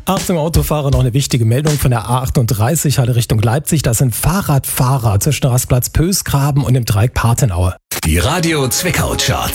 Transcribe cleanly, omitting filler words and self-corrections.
Achtung Autofahrer, noch eine wichtige Meldung von der A38 Halle Richtung Leipzig. Das sind Fahrradfahrer zwischen Rastplatz Pösgraben und dem Dreieck Parthenaue. Die Radio Zwickau Charts.